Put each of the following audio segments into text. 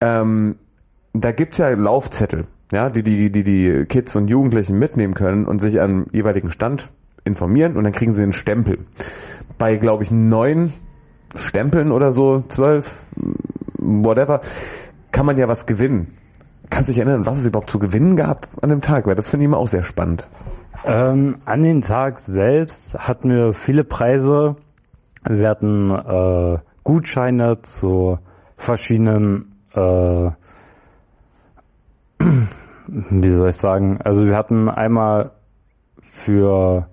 Da gibt's ja Laufzettel, ja, die Kids und Jugendlichen mitnehmen können und sich am jeweiligen Stand informieren und dann kriegen sie einen Stempel. Bei, glaube ich, 9 Stempeln oder so, 12, whatever, kann man ja was gewinnen. Kannst du dich erinnern, was es überhaupt zu gewinnen gab an dem Tag? Weil das finde ich immer auch sehr spannend. An den Tag selbst hatten wir viele Preise. Wir hatten Gutscheine zu verschiedenen, wie soll ich sagen, also wir hatten einmal für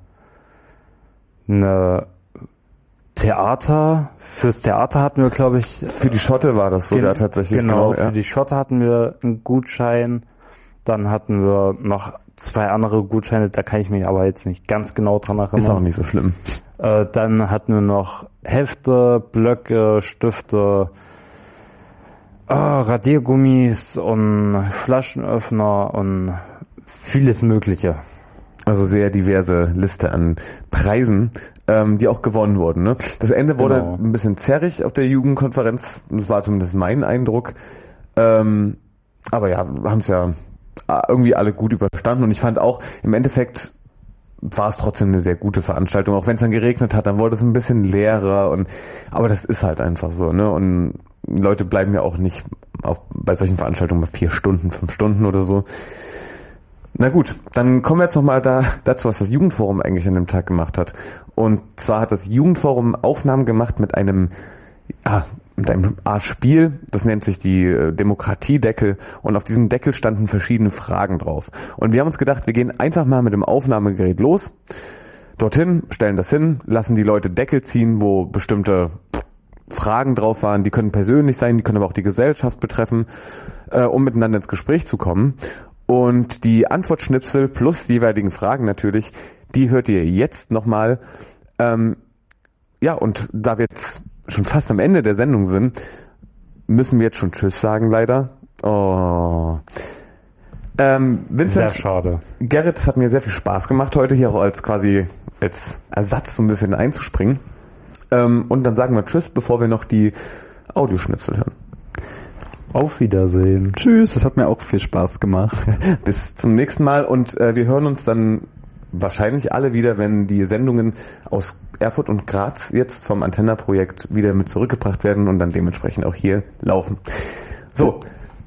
fürs Theater hatten wir, glaube ich... Für die Schotte war das sogar tatsächlich. Genau, für die Schotte hatten wir einen Gutschein. Dann hatten wir noch 2 andere Gutscheine, da kann ich mich aber jetzt nicht ganz genau dran erinnern. Ist auch nicht so schlimm. Dann hatten wir noch Hefte, Blöcke, Stifte, Radiergummis und Flaschenöffner und vieles Mögliche. Also sehr diverse Liste an Preisen, die auch gewonnen wurden. Ne? Das Ende wurde ein bisschen zerrig auf der Jugendkonferenz. Das war zumindest mein Eindruck. Aber ja, haben es ja irgendwie alle gut überstanden. Und ich fand auch, im Endeffekt war es trotzdem eine sehr gute Veranstaltung. Auch wenn es dann geregnet hat, dann wurde es ein bisschen leerer. Aber das ist halt einfach so. Ne? Und Leute bleiben ja auch nicht bei solchen Veranstaltungen mal 4 Stunden, 5 Stunden oder so. Na gut, dann kommen wir jetzt nochmal dazu, was das Jugendforum eigentlich an dem Tag gemacht hat. Und zwar hat das Jugendforum Aufnahmen gemacht mit einem Art Spiel, das nennt sich die Demokratiedeckel, und auf diesem Deckel standen verschiedene Fragen drauf. Und wir haben uns gedacht, wir gehen einfach mal mit dem Aufnahmegerät los, dorthin, stellen das hin, lassen die Leute Deckel ziehen, wo bestimmte Fragen drauf waren, die können persönlich sein, die können aber auch die Gesellschaft betreffen, um miteinander ins Gespräch zu kommen. Und die Antwortschnipsel plus die jeweiligen Fragen natürlich, die hört ihr jetzt nochmal. Und da wir jetzt schon fast am Ende der Sendung sind, müssen wir jetzt schon Tschüss sagen, leider. Oh. Vincent, sehr schade. Gerrit, es hat mir sehr viel Spaß gemacht heute, hier auch als Ersatz so ein bisschen einzuspringen. Und dann sagen wir Tschüss, bevor wir noch die Audioschnipsel hören. Auf Wiedersehen. Tschüss, das hat mir auch viel Spaß gemacht. Bis zum nächsten Mal und wir hören uns dann wahrscheinlich alle wieder, wenn die Sendungen aus Erfurt und Graz jetzt vom Antenna-Projekt wieder mit zurückgebracht werden und dann dementsprechend auch hier laufen. So.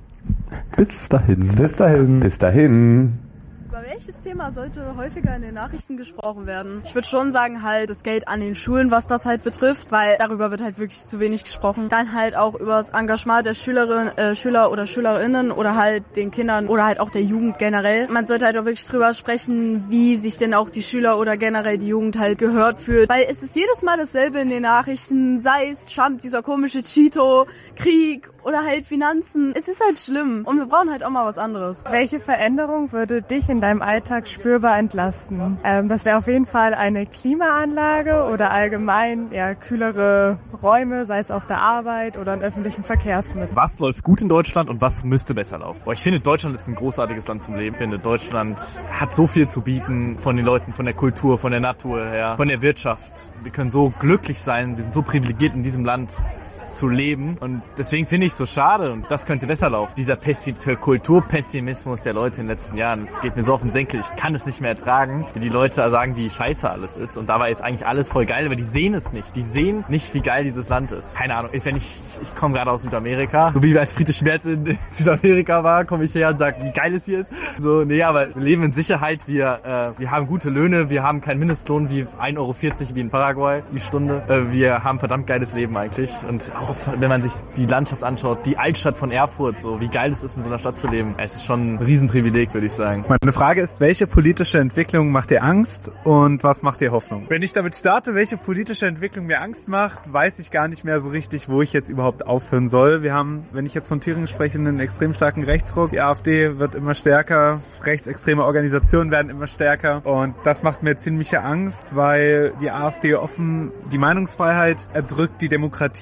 Bis dahin. Bis dahin. Bis dahin. Über welches Thema sollte häufiger in den Nachrichten gesprochen werden? Ich würde schon sagen, halt das Geld an den Schulen, was das halt betrifft, weil darüber wird halt wirklich zu wenig gesprochen. Dann halt auch über das Engagement der Schüler oder Schülerinnen oder halt den Kindern oder halt auch der Jugend generell. Man sollte halt auch wirklich drüber sprechen, wie sich denn auch die Schüler oder generell die Jugend halt gehört fühlt. Weil es ist jedes Mal dasselbe in den Nachrichten, sei es Trump, dieser komische Cheeto, Krieg oder halt Finanzen. Es ist halt schlimm und wir brauchen halt auch mal was anderes. Welche Veränderung würde dich in deinem Alltag spürbar entlasten? Das wäre auf jeden Fall eine Klimaanlage oder allgemein kühlere Räume, sei es auf der Arbeit oder in öffentlichen Verkehrsmitteln. Was läuft gut in Deutschland und was müsste besser laufen? Ich finde, Deutschland ist ein großartiges Land zum Leben. Ich finde, Deutschland hat so viel zu bieten von den Leuten, von der Kultur, von der Natur her, von der Wirtschaft. Wir können so glücklich sein, wir sind so privilegiert in diesem Land zu leben und deswegen finde ich es so schade und das könnte besser laufen. Dieser Kulturpessimismus der Leute in den letzten Jahren, das geht mir so auf den Senkel, ich kann es nicht mehr ertragen, wie die Leute sagen, wie scheiße alles ist und dabei ist eigentlich alles voll geil, aber die sehen es nicht. Die sehen nicht, wie geil dieses Land ist. Keine Ahnung, ich komme gerade aus Südamerika, so wie als Friedrich Merz in Südamerika war, komme ich her und sage, wie geil es hier ist. So, nee, aber wir leben in Sicherheit, wir haben gute Löhne, wir haben keinen Mindestlohn wie 1,40 Euro wie in Paraguay die Stunde. Wir haben verdammt geiles Leben eigentlich und auch wenn man sich die Landschaft anschaut, die Altstadt von Erfurt, so wie geil es ist, in so einer Stadt zu leben. Es ist schon ein Riesenprivileg, würde ich sagen. Meine Frage ist, welche politische Entwicklung macht dir Angst und was macht dir Hoffnung? Wenn ich damit starte, welche politische Entwicklung mir Angst macht, weiß ich gar nicht mehr so richtig, wo ich jetzt überhaupt aufhören soll. Wir haben, wenn ich jetzt von Thüringen spreche, einen extrem starken Rechtsruck. Die AfD wird immer stärker, rechtsextreme Organisationen werden immer stärker und das macht mir ziemliche Angst, weil die AfD offen die Meinungsfreiheit erdrückt, die Demokratie erdrückt,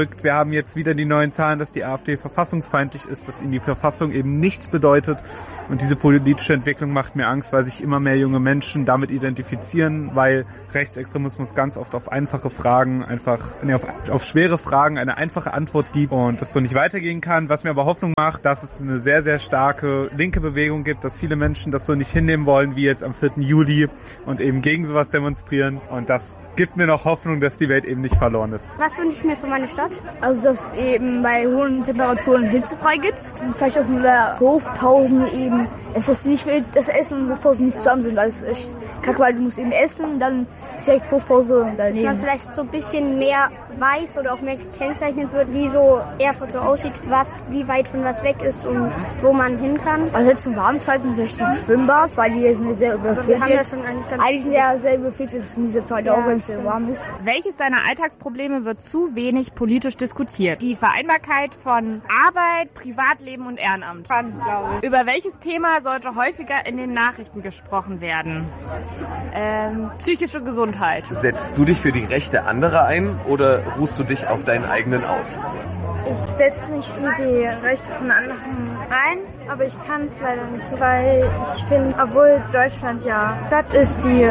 verrückt. Wir haben jetzt wieder die neuen Zahlen, dass die AfD verfassungsfeindlich ist, dass ihnen die Verfassung eben nichts bedeutet. Und diese politische Entwicklung macht mir Angst, weil sich immer mehr junge Menschen damit identifizieren, weil Rechtsextremismus ganz oft auf einfache Fragen auf schwere Fragen eine einfache Antwort gibt und das so nicht weitergehen kann. Was mir aber Hoffnung macht, dass es eine sehr, sehr starke linke Bewegung gibt, dass viele Menschen das so nicht hinnehmen wollen, wie jetzt am 4. Juli und eben gegen sowas demonstrieren. Und das gibt mir noch Hoffnung, dass die Welt eben nicht verloren ist. Was wünsche ich mir für meine Stadt? Also, dass es eben bei hohen Temperaturen hitzefrei gibt. Vielleicht auf der Hofpausen eben. Es ist nicht, das Essen und Hofpausen nicht zusammen sind, weil es echt kacke, weil du musst eben essen, dann ist direkt Hofpause daneben. Dass man vielleicht so ein bisschen mehr weiß oder auch mehr gekennzeichnet wird, wie so Erfurt so aussieht, wie weit von was weg ist und wo man hin kann. Also jetzt in warmen Zeiten vielleicht ein Schwimmbad, weil die sind ja sehr überfüllt. Eigentlich sind ja sehr überfüllt in dieser Zeit, auch wenn es sehr warm ist. Welches deiner Alltagsprobleme wird zu wenig politisch diskutiert? Die Vereinbarkeit von Arbeit, Privatleben und Ehrenamt. Über welches Thema sollte häufiger in den Nachrichten gesprochen werden? Psychische Gesundheit. Setzt du dich für die Rechte anderer ein oder ruhst du dich auf deinen eigenen aus? Ich setze mich für die Rechte von anderen ein, aber ich kann es leider nicht, weil ich finde, obwohl Deutschland ja Stadt ist, die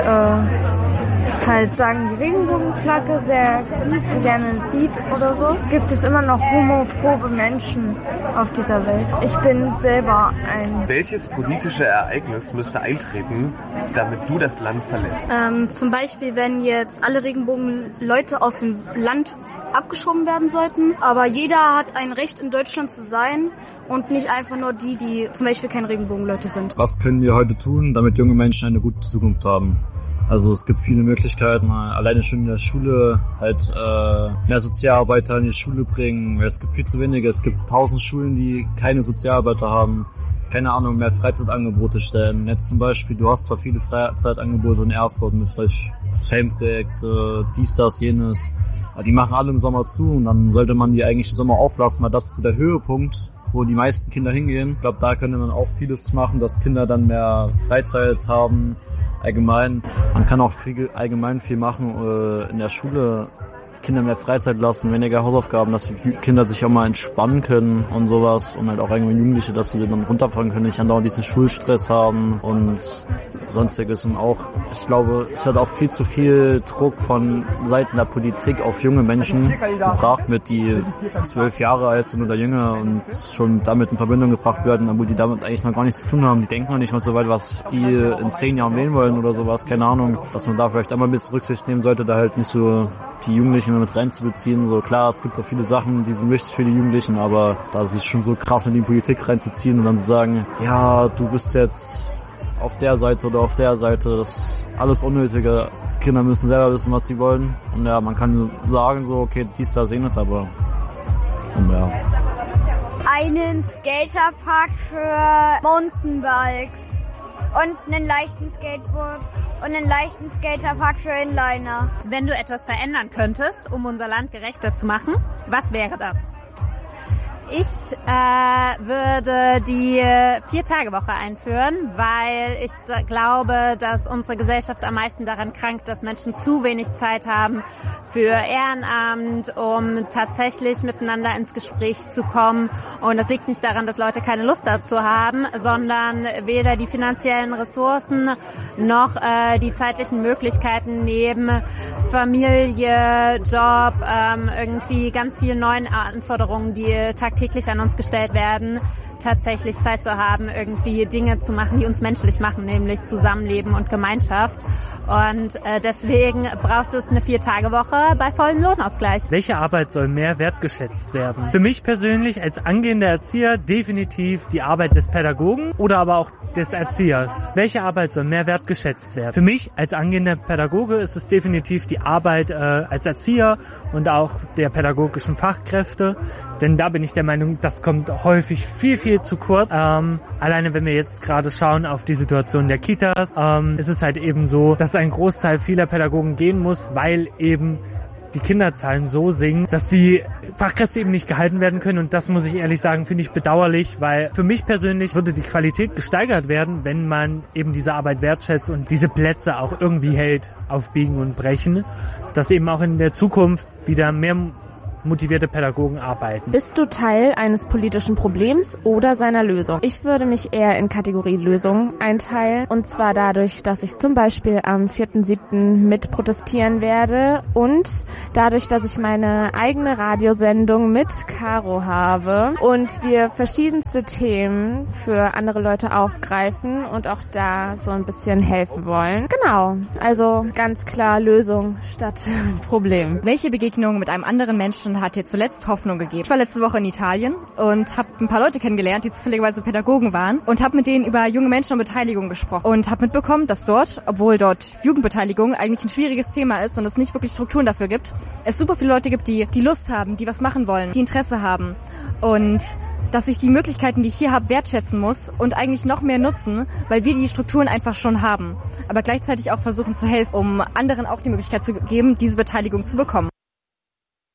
halt sagen, die Regenbogenflagge sehr gerne sieht oder so, gibt es immer noch homophobe Menschen auf dieser Welt. Ich bin selber ein... Welches politische Ereignis müsste eintreten, damit du das Land verlässt? Zum Beispiel, wenn jetzt alle Regenbogenleute aus dem Land abgeschoben werden sollten, aber jeder hat ein Recht in Deutschland zu sein und nicht einfach nur die zum Beispiel keine Regenbogenleute sind. Was können wir heute tun, damit junge Menschen eine gute Zukunft haben? Also es gibt viele Möglichkeiten, alleine schon in der Schule halt mehr Sozialarbeiter in die Schule bringen. Es gibt viel zu wenige. Es gibt 1000 Schulen, die keine Sozialarbeiter haben. Keine Ahnung, mehr Freizeitangebote stellen. Jetzt zum Beispiel, du hast zwar viele Freizeitangebote in Erfurt mit vielleicht Fanprojekte, dies, das, jenes. Aber die machen alle im Sommer zu und dann sollte man die eigentlich im Sommer auflassen, weil das ist so der Höhepunkt, wo die meisten Kinder hingehen. Ich glaube, da könnte man auch vieles machen, dass Kinder dann mehr Freizeit haben. Allgemein, man kann auch allgemein viel machen in der Schule, Kinder mehr Freizeit lassen, weniger Hausaufgaben, dass die Kinder sich auch mal entspannen können und sowas und halt auch irgendwie Jugendliche, dass sie dann runterfahren können, nicht andauernd diesen Schulstress haben und sonstiges. Und auch, ich glaube, es hat auch viel zu viel Druck von Seiten der Politik auf junge Menschen gebracht, mit die 12 Jahre alt sind oder jünger und schon damit in Verbindung gebracht werden, obwohl die damit eigentlich noch gar nichts zu tun haben. Die denken noch nicht mal so weit, was die in 10 Jahren wählen wollen oder sowas, keine Ahnung. Dass man da vielleicht einmal ein bisschen Rücksicht nehmen sollte, da halt nicht so die Jugendlichen mit reinzubeziehen. So klar, es gibt auch viele Sachen, die sind wichtig für die Jugendlichen, aber da ist es schon so krass, in die Politik reinzuziehen und dann zu sagen, ja, du bist jetzt auf der Seite oder auf der Seite, das ist alles Unnötige. Kinder müssen selber wissen, was sie wollen. Und ja, man kann sagen so, okay, dies, das, jenes, aber ja. Einen Skaterpark für Mountainbikes und einen leichten Skateboard und einen leichten Skaterpark für Inliner. Wenn du etwas verändern könntest, um unser Land gerechter zu machen, was wäre das? Ich würde die 4-Tage-Woche einführen, weil ich glaube, dass unsere Gesellschaft am meisten daran krankt, dass Menschen zu wenig Zeit haben für Ehrenamt, um tatsächlich miteinander ins Gespräch zu kommen. Und das liegt nicht daran, dass Leute keine Lust dazu haben, sondern weder die finanziellen Ressourcen noch die zeitlichen Möglichkeiten neben Familie, Job, irgendwie ganz vielen neuen Anforderungen, die tagtäglich an uns gestellt werden, tatsächlich Zeit zu haben, irgendwie Dinge zu machen, die uns menschlich machen, nämlich Zusammenleben und Gemeinschaft. Und deswegen braucht es eine 4-Tage-Woche bei vollem Lohnausgleich. Welche Arbeit soll mehr wertgeschätzt werden? Für mich persönlich als angehender Erzieher definitiv die Arbeit des Pädagogen oder aber auch des Erziehers. Welche Arbeit soll mehr wertgeschätzt werden? Für mich als angehender Pädagoge ist es definitiv die Arbeit als Erzieher und auch der pädagogischen Fachkräfte. Denn da bin ich der Meinung, das kommt häufig viel, viel zu kurz. Alleine wenn wir jetzt gerade schauen auf die Situation der Kitas, ist es halt eben so, dass ein Großteil vieler Pädagogen gehen muss, weil eben die Kinderzahlen so sinken, dass die Fachkräfte eben nicht gehalten werden können. Und das, muss ich ehrlich sagen, finde ich bedauerlich, weil für mich persönlich würde die Qualität gesteigert werden, wenn man eben diese Arbeit wertschätzt und diese Plätze auch irgendwie hält auf Biegen und Brechen, dass eben auch in der Zukunft wieder mehr motivierte Pädagogen arbeiten. Bist du Teil eines politischen Problems oder seiner Lösung? Ich würde mich eher in Kategorie Lösung einteilen. Und zwar dadurch, dass ich zum Beispiel am 4.7. mit protestieren werde und dadurch, dass ich meine eigene Radiosendung mit Caro habe und wir verschiedenste Themen für andere Leute aufgreifen und auch da so ein bisschen helfen wollen. Genau, also ganz klar Lösung statt Problem. Welche Begegnung mit einem anderen Menschen hat dir zuletzt Hoffnung gegeben? Ich war letzte Woche in Italien und habe ein paar Leute kennengelernt, die zufälligerweise Pädagogen waren und habe mit denen über junge Menschen und Beteiligung gesprochen und habe mitbekommen, dass dort, obwohl dort Jugendbeteiligung eigentlich ein schwieriges Thema ist und es nicht wirklich Strukturen dafür gibt, es super viele Leute gibt, die Lust haben, die was machen wollen, die Interesse haben und dass ich die Möglichkeiten, die ich hier habe, wertschätzen muss und eigentlich noch mehr nutzen, weil wir die Strukturen einfach schon haben. Aber gleichzeitig auch versuchen zu helfen, um anderen auch die Möglichkeit zu geben, diese Beteiligung zu bekommen.